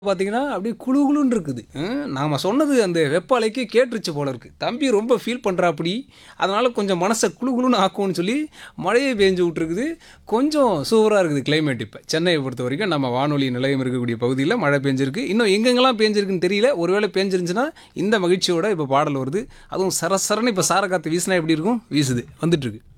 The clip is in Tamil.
பார்த்தீங்கன்னா, அப்படியே குளு குளுன்னு இருக்குது. நாம சொன்னது அந்த வெப்ப அலைக்கு கேட்டுருச்சு போல இருக்கு. தம்பி ரொம்ப ஃபீல் பண்றாப்படி. அதனால கொஞ்சம் மனச குளு குளுன்னு ஆக்கும்னு சொல்லி மழைய பேஞ்சு விட்டுருக்குது. கொஞ்சம் சூப்பரா இருக்குது கிளைமேட் இப்ப. சென்னைய பொறுத்தவரைக்கும் நம்ம வானொலி நிலையம் இருக்கக்கூடிய பகுதியில மழை பெஞ்சிருக்கு. இன்னும் எங்கெங்கெல்லாம் பேஞ்சிருக்குன்னு தெரியல. ஒருவேளை பேஞ்சிருந்துச்சுன்னா, இந்த மகிழ்ச்சியோட இப்ப பாடல் வருது. அதுவும் சரசரன்னு இப்ப சாரக்காத்து வீசினா எப்படி இருக்கும்? வீசுது. வந்துட்டுருக்கு.